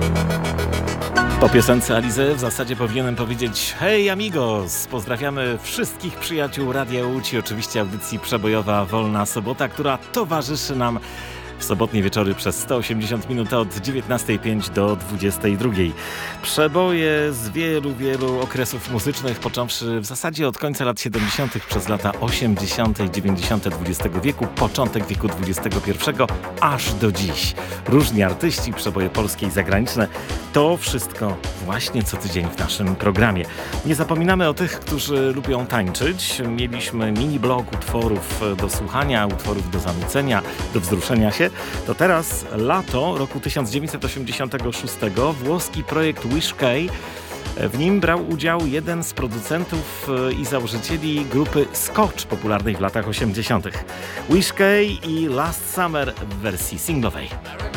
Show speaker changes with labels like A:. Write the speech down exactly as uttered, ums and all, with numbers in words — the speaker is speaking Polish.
A: Po piosence Alize w zasadzie powinienem powiedzieć hej amigos! Pozdrawiamy wszystkich przyjaciół Radia Łódź i oczywiście audycji Przebojowa Wolna Sobota, która towarzyszy nam w sobotnie wieczory przez sto osiemdziesiąt minut od dziewiętnastej pięć do dwudziestej drugiej. Przeboje z wielu, wielu okresów muzycznych, począwszy w zasadzie od końca lat siedemdziesiątych przez lata osiemdziesiąte i dziewięćdziesiąte dwudziestego wieku, początek wieku dwudziestego pierwszego, aż do dziś. Różni artyści, przeboje polskie i zagraniczne. To wszystko właśnie co tydzień w naszym programie. Nie zapominamy o tych, którzy lubią tańczyć. Mieliśmy mini blog utworów do słuchania, utworów do zanucenia, do wzruszenia się. To teraz lato roku tysiąc dziewięćset osiemdziesiątego szóstego, włoski projekt Wish K. W nim brał udział jeden z producentów i założycieli grupy Scotch, popularnej w latach osiemdziesiątych. Wish K i Last Summer w wersji singlowej.